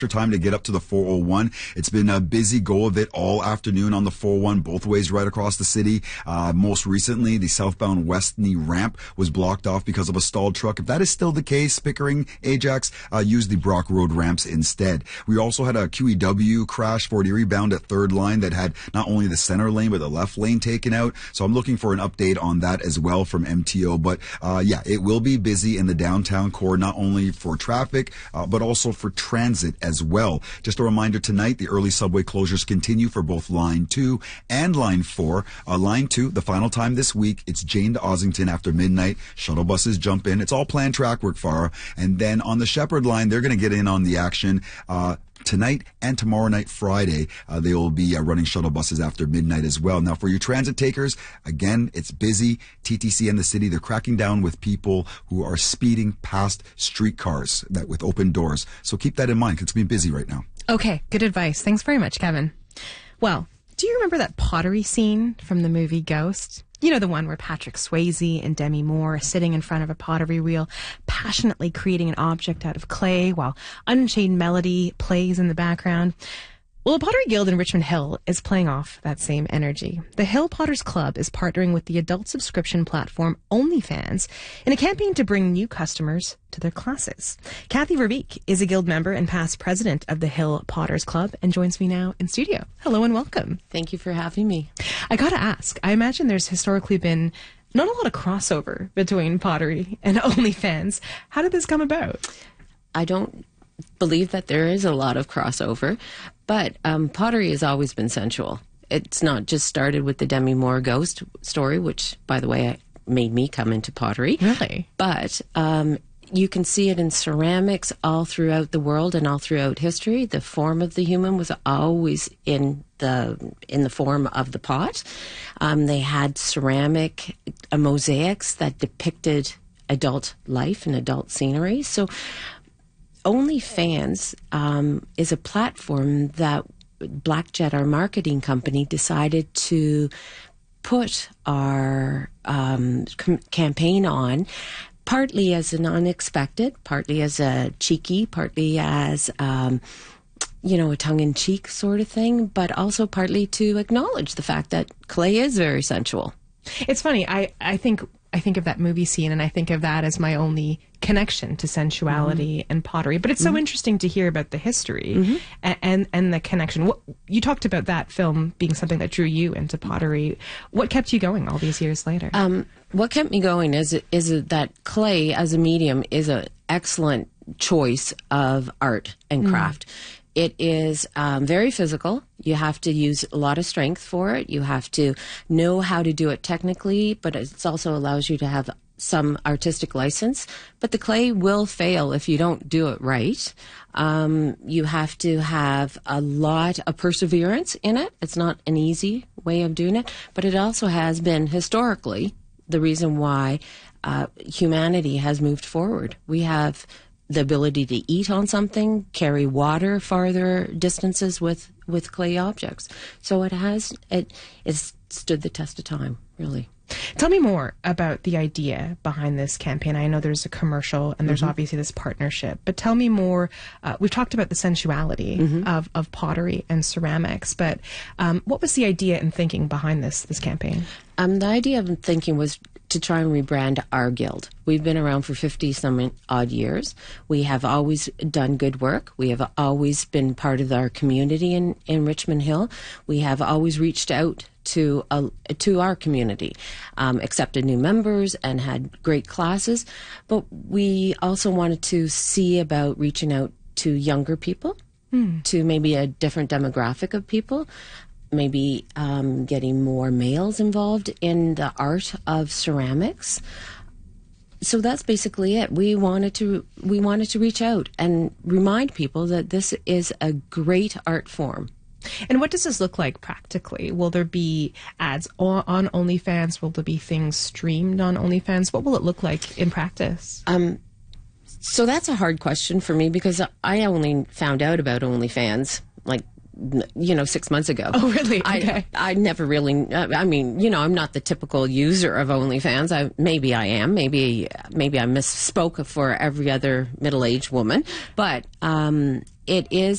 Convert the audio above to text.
time to get up to the 401. It's been a busy go of it all afternoon on the 401, both ways right across the city. Most recently, the southbound Westney ramp was blocked off because of a stalled truck. If that is still the case, Pickering, Ajax, use the Brock Road ramps instead. We also had a QEW crash, Fort Erie bound at third line that had not only the center lane, but the left lane taken out. So I'm looking for an update on that as well from MTO. But yeah, it will be busy in the downtown core, not only for traffic, but also for transit as well. Just a reminder tonight, the early subway closures continue for both Line 2 and Line 4. Line 2, the final time this week, it's Jane to Ossington after midnight. Shuttle buses jump in. It's all planned track work, Farah. And then on the Shepherd line, they're going to get in on the action. Tonight and tomorrow night, Friday, they will be running shuttle buses after midnight as well. Now, for your transit takers, again, it's busy. TTC and the city, they're cracking down with people who are speeding past streetcars with open doors. So keep that in mind, because it's been busy right now. Okay, good advice. Thanks very much, Kevin. Well, do you remember that pottery scene from the movie Ghost? You know, the one where Patrick Swayze and Demi Moore are sitting in front of a pottery wheel, passionately creating an object out of clay while Unchained Melody plays in the background. Well, the Pottery Guild in Richmond Hill is playing off that same energy. The Hill Potters Club is partnering with the adult subscription platform OnlyFans in a campaign to bring new customers to their classes. Kathy Verbeek is a guild member and past president of the Hill Potters Club and joins me now in studio. Hello and welcome. Thank you for having me. I gotta ask, I imagine there's historically been not a lot of crossover between pottery and OnlyFans. How did this come about? I don't believe that there is a lot of crossover, but pottery has always been sensual. It's not just started with the Demi Moore ghost story, which, by the way, made me come into pottery. Really? But you can see it in ceramics all throughout the world and all throughout history. The form of the human was always in the form of the pot. They had ceramic mosaics that depicted adult life and adult scenery. So OnlyFans is a platform that Black Jet, our marketing company, decided to put our campaign on, partly as an unexpected, partly as a cheeky, partly as a tongue-in-cheek sort of thing, but also partly to acknowledge the fact that clay is very sensual. It's funny. I think of that movie scene, and I think of that as my only connection to sensuality and pottery. But it's so interesting to hear about the history and the connection. You talked about that film being something that drew you into pottery. What kept you going all these years later? What kept me going is that clay as a medium is an excellent choice of art and craft. It is very physical. You have to use a lot of strength for it. You have to know how to do it technically, but it also allows you to have some artistic license. But the clay will fail if you don't do it right. You have to have a lot of perseverance in it. It's not an easy way of doing it, but it also has been historically the reason why humanity has moved forward. We have the ability to eat on something, carry water farther distances with clay objects. So it stood the test of time, really. Tell me more about the idea behind this campaign. I know there's a commercial and there's obviously this partnership, but tell me more. We've talked about the sensuality of pottery and ceramics, but what was the idea and thinking behind this campaign? The idea of thinking was to try and rebrand our guild. We've been around for 50-some odd years. We have always done good work. We have always been part of our community in Richmond Hill. We have always reached out to our community, accepted new members and had great classes. But we also wanted to see about reaching out to younger people, to maybe a different demographic of people, maybe getting more males involved in the art of ceramics. So that's basically it. We wanted to reach out and remind people that this is a great art form. And what does this look like practically? Will there be ads on OnlyFans? Will there be things streamed on OnlyFans? What will it look like in practice? So that's a hard question for me because I only found out about OnlyFans 6 months ago. Oh, really? Okay. I never really, I'm not the typical user of OnlyFans. Maybe I am. Maybe I misspoke for every other middle-aged woman. But it is